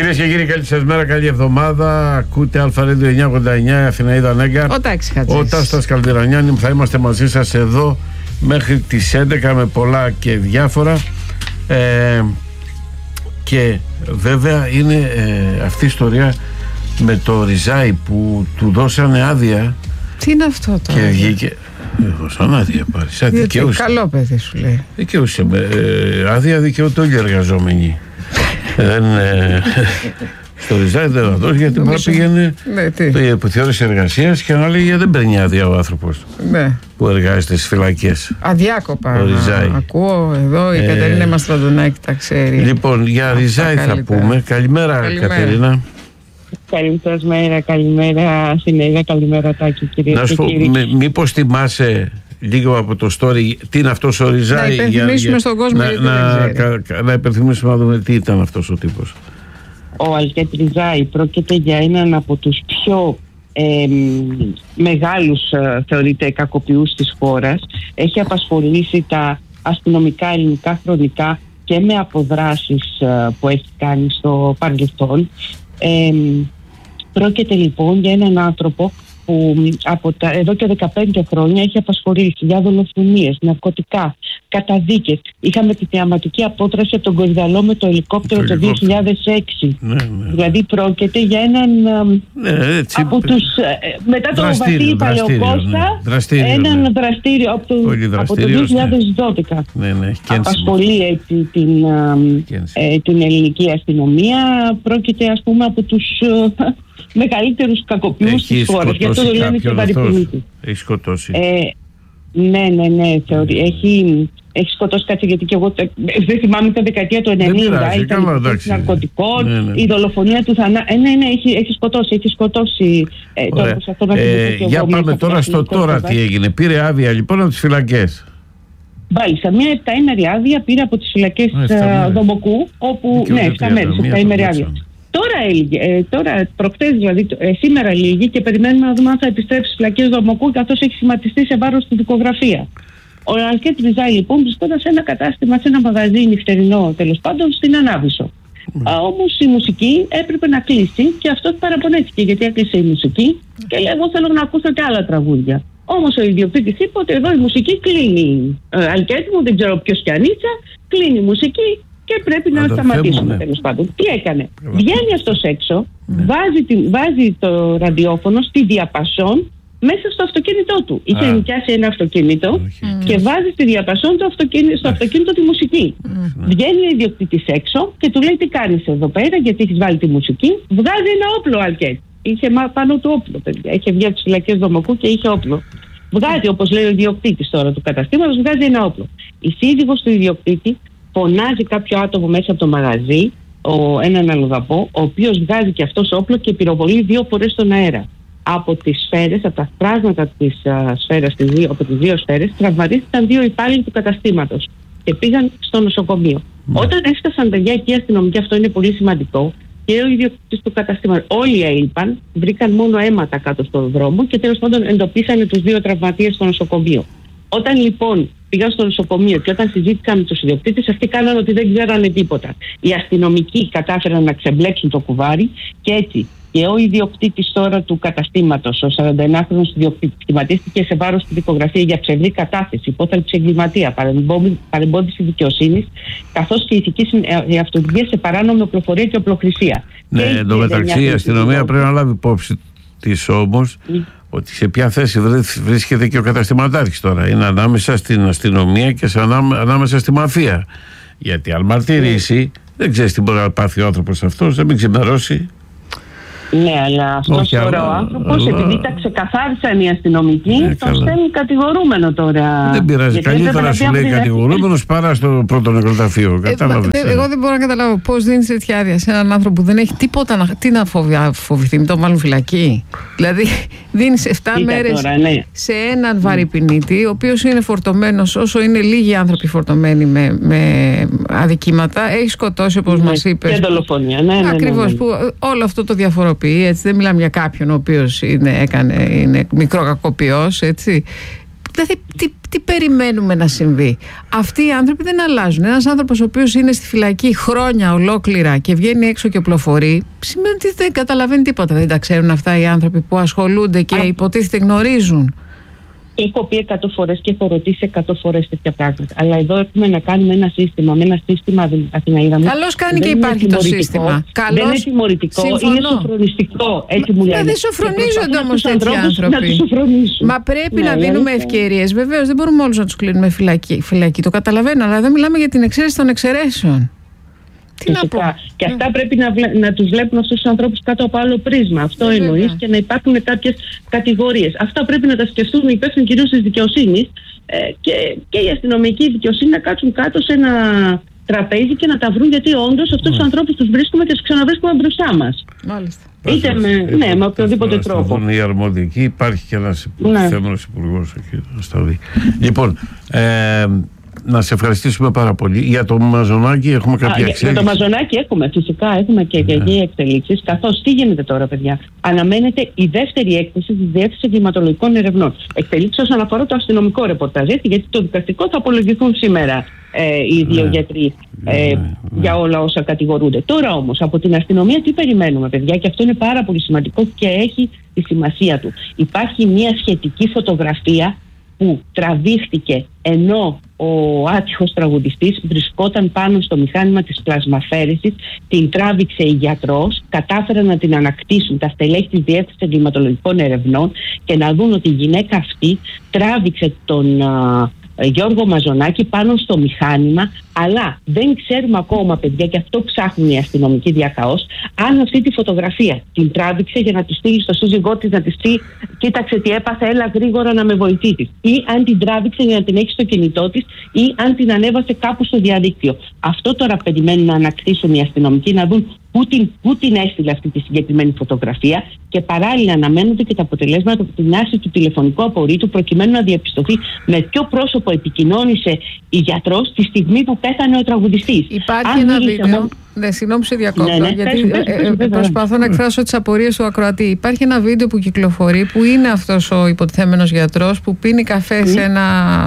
Κυρίες και κύριοι, καλή σας μέρα, καλή εβδομάδα. Ακούτε Αλφα-Radio 989, Αθηναίδα Νέγκα. Ο Τάστας Καλδερανιάννη. Θα είμαστε μαζί σας εδώ μέχρι τις 11 με πολλά και διάφορα. Και βέβαια είναι αυτή η ιστορία με το Ριζάι που του δώσανε άδεια. Τι είναι αυτό τώρα? Και βγήκε. Δώσανε άδεια πάλι. Καλό παιδί σου λέει. Δικαιούσε. Άδεια δικαιούται όλοι οι εργαζόμενοι. Στο Ριζάι δεν θα δώσει, γιατί πρέπει πήγαινε το υποθεώρηση εργασίας και να λέει δεν παίρνει άδεια ο άνθρωπος που εργάζεται στις φυλακές. Αδιάκοπα. Ακούω εδώ η Κατερίνα Μαστραδονάκη τα ξέρει. Λοιπόν, για Ριζάι θα πούμε. Καλημέρα, Κατερίνα. Καλημέρα, καλημέρα Αθηναίδα, καλημέρα Τάκη, κυρίες και κύριοι. Να σου πω, μήπως θυμάσαι λίγο από το story τι είναι αυτός ο Ριζάι? Να υπενθυμίσουμε στον κόσμο να υπενθυμίσουμε, να δούμε τι ήταν αυτός ο τύπος. Ο Αλκέτ Ριζάι πρόκειται για έναν από τους πιο μεγάλους, θεωρείται, κακοποιούς της χώρας. Έχει απασχολήσει τα αστυνομικά ελληνικά χρονικά και με αποδράσεις που έχει κάνει στο παρελθόν. Πρόκειται λοιπόν για έναν άνθρωπο που εδώ και 15 χρόνια έχει απασχολήσει για δολοφονίες, ναρκωτικά, καταδίκες. Είχαμε τη θεαματική απόδραση από τον Κορυδαλό με το ελικόπτερο το 2006. Δηλαδή πρόκεται για έναν από τους, μετά το Βασίλη Παλαιοκώστα, έναν δραστήριο από το 2012. Απασχολεί έτσι την ελληνική αστυνομία. Πρόκειται, ας πούμε, από τους μεγαλύτερους κακοποιούς της χώρας. Γι' αυτό το λένε και παρυπημίτη. Έχει σκοτώσει. Ναι. Έχει σκοτώσει κάτι, γιατί και εγώ δεν θυμάμαι τα δεκαετία του 90. Ήταν ναρκωτικών, η δολοφονία του θανάτου. Έχει σκοτώσει. Για πάμε τώρα στο τώρα τι έγινε. Πήρε άδεια λοιπόν από τις φυλακές. Μάλιστα, μια 7ημερη άδεια πήρε από τις φυλακές Δομοκού, όπου. Ναι, 7 μέρες, 7ημερη άδεια. Τώρα προχτές, δηλαδή σήμερα λύγει, και περιμένουμε να δούμε αν θα επιστρέψει στις φυλακές Δομοκού, καθώς έχει σχηματιστεί σε βάρος στη δικογραφία. Ο Αλκέτ Ριζάι λοιπόν βρισκόταν σε ένα κατάστημα, σε ένα μαγαζί νυχτερινό, τέλος πάντων, στην Ανάβησο. Όμως η μουσική έπρεπε να κλείσει και αυτός παραπονέθηκε γιατί έκλεισε η μουσική και λέει: εγώ θέλω να ακούσω και άλλα τραγούδια. Όμως ο ιδιοκτήτης είπε ότι εδώ η μουσική κλείνει. Αλκέτ μου, δεν ξέρω ποιος κι αν είσαι, κλείνει η μουσική και πρέπει να σταματήσουμε, τέλος πάντων. Τι έκανε? Βγαίνει αυτός έξω, βάζει το ραδιόφωνο στη διαπασόν μέσα στο αυτοκίνητό του. Είχε νοικιάσει ένα αυτοκίνητο και βάζει στη διαπασόν στο αυτοκίνητο τη μουσική. Βγαίνει ο ιδιοκτήτης έξω και του λέει: τι κάνεις εδώ πέρα, γιατί έχεις βάλει τη μουσική? Βγάζει ένα όπλο, Αλκέτ. Είχε πάνω του όπλο, παιδιά. Είχε βγει από τις φυλακές Δομοκού και είχε όπλο. Βγάζει, όπως λέει ο ιδιοκτήτης τώρα του καταστήματος, βγάζει ένα όπλο. Η σύζυγος του ιδιοκτήτη φωνάζει κάποιο άτομο μέσα από το μαγαζί, έναν αλλοδαπό, ο οποίος βγάζει και αυτός όπλο και πυροβολεί 2 φορές στον αέρα. Από τις σφαίρες, από τα φράγματα της σφαίρας, από τις 2 σφαίρες, τραυματίστηκαν 2 υπάλληλοι του καταστήματος και πήγαν στο νοσοκομείο. Όταν έφτασαν παιδιά εκεί οι αστυνομικοί, αυτό είναι πολύ σημαντικό, και ο ιδιοκτήτης του καταστήματος, όλοι έλειπαν, βρήκαν μόνο αίματα κάτω στον δρόμο και τέλος πάντων εντοπίσανε τους 2 τραυματίες στο νοσοκομείο. Όταν λοιπόν πήγαν στο νοσοκομείο και όταν συζήτησαν με τους ιδιοκτήτες, αυτοί κάνανε ότι δεν ξέρανε τίποτα. Οι αστυνομικοί κατάφεραν να ξεμπλέξουν το κουβάρι και έτσι και ο ιδιοκτήτης τώρα του καταστήματος, ο 41χρονος ιδιοκτήτης, σχηματίστηκε σε βάρος στη δικογραφία για ψευδή κατάθεση, υπόθαλψη εγκληματία, παρεμπόδιση δικαιοσύνης, καθώς και ηθική αυτοδιοικία σε παράνομη οπλοφορία και οπλοχρησία. Ναι, εντωμεταξύ η αστυνομία πρέπει να λάβει υπόψη της όμως ότι σε ποια θέση βρίσκεται και ο καταστηματάρχης τώρα. Είναι ανάμεσα στην αστυνομία και ανάμεσα στη μαφία. Γιατί αν μαρτυρήσει, δεν ξέρεις τι μπορεί να πάθει ο άνθρωπος αυτός, δεν μην ξημερώσει. Ναι, αλλά αυτός τώρα ο άνθρωπος, επειδή τα ξεκαθάρισαν οι αστυνομικοί, τον στέλνει κατηγορούμενο τώρα. Δεν πειράζει. Καλύτερα σου λέει κατηγορούμενος παρά στο πρώτο νεκροταφείο. Εγώ δεν μπορώ να καταλάβω πώς δίνει τέτοια άδεια σε έναν άνθρωπο που δεν έχει τίποτα τι να φοβηθεί, μην τον βάλουν φυλακή. Δηλαδή, δίνει 7 μέρες σε έναν βαρυπινίτη, ο οποίος είναι φορτωμένος όσο είναι λίγοι άνθρωποι φορτωμένοι με αδικήματα. Έχει σκοτώσει, όπως μας είπες. Και δολοφονία, ακριβώς, που όλο αυτό το διαφοροποιεί. Έτσι, δεν μιλάμε για κάποιον ο οποίος είναι μικρό κακοποιός, έτσι. Δηλαδή, τι περιμένουμε να συμβεί? Αυτοί οι άνθρωποι δεν αλλάζουν. Ένας άνθρωπος ο οποίος είναι στη φυλακή χρόνια ολόκληρα και βγαίνει έξω και οπλοφορεί, σημαίνει ότι δεν καταλαβαίνει τίποτα. Δεν τα ξέρουν αυτά οι άνθρωποι που ασχολούνται και υποτίθεται γνωρίζουν. Έχω πει 100 φορές και έχω ρωτήσει 100 φορές τέτοια πράγματα. Αλλά εδώ έχουμε να κάνουμε ένα σύστημα, με ένα σύστημα Αθηναίδα μου. Καλώς κάνει και υπάρχει το σύστημα. Δεν είναι τιμωρητικό, είναι σοφρονιστικό. Έτσι μου λένε. Δεν σοφρονίζονται όμως τέτοιοι άνθρωποι. Μα πρέπει να δίνουμε ευκαιρίες. Βεβαίως δεν μπορούμε όλους να τους κλείνουμε φυλακή. Το καταλαβαίνω, αλλά εδώ μιλάμε για την εξαίρεση των εξαιρέσεων. Τι να πω. Και αυτά πρέπει να τους βλέπουν αυτούς τους ανθρώπους κάτω από άλλο πρίσμα. Αυτό εννοείς, και να υπάρχουν κάποιες κατηγορίες. Αυτά πρέπει να τα σκεφτούν οι υπεύθυνοι κυρίως της δικαιοσύνης και η αστυνομική δικαιοσύνη να κάτσουν κάτω σε ένα τραπέζι και να τα βρουν, γιατί όντως αυτούς τους ανθρώπους τους βρίσκουμε και τους ξαναβρίσκουμε μπροστά μας. Μάλιστα. Είτε με οποιοδήποτε τρόπο. Αν οι αρμόδιοι εκεί, υπάρχει και ένας θέμενος υπουργός εκεί να στα δει. Λοιπόν, να σε ευχαριστήσουμε πάρα πολύ. Για το Μαζονάκι έχουμε κάποια εξέλιξη? Για το Μαζονάκι έχουμε και εκεί εξελίξεις. Καθώς τι γίνεται τώρα, παιδιά? Αναμένεται η δεύτερη έκθεση της Διεύθυνσης Εγκληματολογικών Ερευνών. Εξελίξεις όσον αφορά το αστυνομικό ρεπορτάζ, γιατί το δικαστικό θα απολογηθούν σήμερα οι δύο γιατροί για όλα όσα κατηγορούνται. Τώρα όμως από την αστυνομία τι περιμένουμε, παιδιά? Και αυτό είναι πάρα πολύ σημαντικό και έχει τη σημασία του. Υπάρχει μια σχετική φωτογραφία που τραβήχτηκε ενώ ο άτυχος τραγουδιστής βρισκόταν πάνω στο μηχάνημα της πλασμαφέρεσης. Την τράβηξε η γιατρός, κατάφεραν να την ανακτήσουν τα στελέχη της Διεύθυνσης Εγκληματολογικών Ερευνών και να δουν ότι η γυναίκα αυτή τράβηξε τον Γιώργο Μαζονάκη πάνω στο μηχάνημα, αλλά δεν ξέρουμε ακόμα, παιδιά, και αυτό ψάχνουν οι αστυνομικοί διακαώς, αν αυτή τη φωτογραφία την τράβηξε για να τη στείλει στο σύζυγό της, να της πει κοίταξε τι έπαθε, έλα γρήγορα να με βοηθήσεις, ή αν την τράβηξε για να την έχει στο κινητό της, ή αν την ανέβασε κάπου στο διαδίκτυο. Αυτό τώρα περιμένουν να ανακτήσουν οι αστυνομικοί, να δουν πού την έστειλε αυτή τη συγκεκριμένη φωτογραφία, και παράλληλα αναμένονται και τα αποτελέσματα από την άρση του τηλεφωνικού απορρίτου, προκειμένου να διαπιστωθεί με ποιο πρόσωπο επικοινώνησε η γιατρός τη στιγμή που πέθανε ο τραγουδιστής. Υπάρχει ένα βίντεο. Ναι, συγγνώμη σε διακόπτω, γιατί προσπαθώ να εκφράσω τις απορίες του ακροατή. Υπάρχει ένα βίντεο που κυκλοφορεί, που είναι αυτός ο υποτιθέμενος γιατρός που πίνει καφέ σε ένα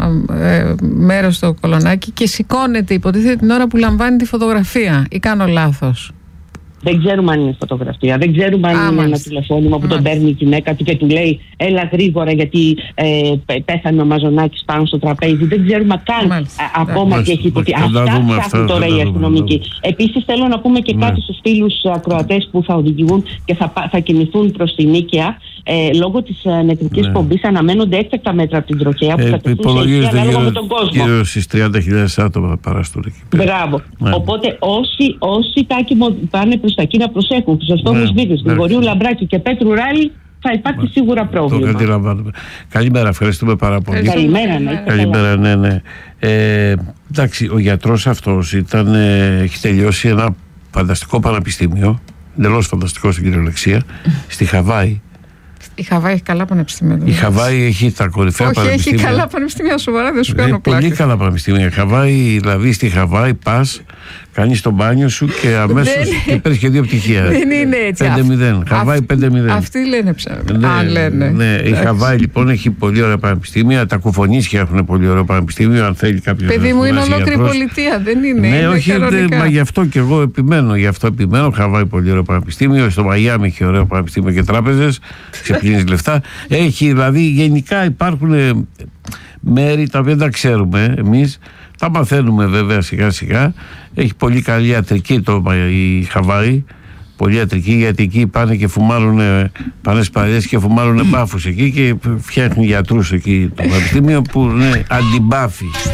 μέρος στο Κολονάκι και σηκώνεται, υποτίθεται, την ώρα που λαμβάνει τη φωτογραφία. Ή κάνω λάθος? Δεν ξέρουμε αν είναι φωτογραφία. Δεν ξέρουμε αν είναι ένα τηλεφώνημα που τον παίρνει η γυναίκα του και του λέει έλα γρήγορα γιατί πέθανε ο Μαζονάκης πάνω στο τραπέζι. Δεν ξέρουμε καν ακόμα τι έχει υποθεί. Αυτά ψάχνουν τώρα οι αστυνομικοί. Επίσης θέλω να πούμε και κάτι στους φίλους ακροατές που θα οδηγούν και θα κινηθούν προς τη Νίκαια. Λόγω της νεκρικής πομπής αναμένονται έκτακτα μέτρα από την τροχέα που θα τεθούν σε ισχύ ανάλογα με τον κόσμο. Γύρω στις 30.000 άτομα θα παραστούν εκεί πέρα. Μπράβο. Οπότε όσοι πάνε προς τα εκεί να προσέχουν, Χρυσοστόμους Βίδης, Γρηγορίου Λαμπράκη και Πέτρου Ράλη, θα υπάρχει σίγουρα πρόβλημα. Το αντιλαμβάνομαι. Καλημέρα, ευχαριστούμε πάρα πολύ. Καλημέρα, ναι. Εντάξει, ο γιατρός αυτός έχει τελειώσει ένα φανταστικό πανεπιστήμιο, εντελώς φανταστικό στην κυριολεξία, στη Χαβάη. Η Χαβάη έχει καλά πανεπιστήμια. Η Χαβάη έχει τα κορυφαία πανεπιστήμια. Όχι, έχει καλά πανεπιστήμια, σοβαρά, δεν σου κάνω πλάκα. Πολύ καλά πανεπιστήμια. Χαβάη, δηλαδή στη Χαβάη πας, κάνεις το μπάνιο σου και αμέσως και παίρνεις και 2 πτυχία. Δεν είναι έτσι. 5-0. Χαβάη 5-0. Αυτοί λένε ψέματα. Ναι, η Χαβάη λοιπόν έχει πολύ ωραία πανεπιστήμια. Τα Κουφονίσια έχουν πολύ ωραίο πανεπιστήμιο. Αν θέλει κάποιο. Παιδί μου, είναι ολόκληρη πολιτεία, δεν είναι? Ναι, όχι, μα γι' αυτό και εγώ επιμένω. Χαβάη πολύ ωραίο πανεπιστήμιο. Στο Μαϊάμι έχει ωραίο πανεπιστήμιο και τράπεζες. Ξεπλύνεις λεφτά. Έχει δηλαδή γενικά υπάρχουν μέρη τα οποία δεν τα ξέρουμε εμείς. Τα μαθαίνουμε βέβαια σιγά σιγά. Έχει πολύ καλή ιατρική η Χαβάη. Πολύ ιατρική, γιατί εκεί πάνε και φουμάρουν, πάνε σπαριές και φουμάρουν μπάφους εκεί και φτιάχνουν γιατρούς εκεί το πανεπιστήμιο που είναι αντιμπάφοι.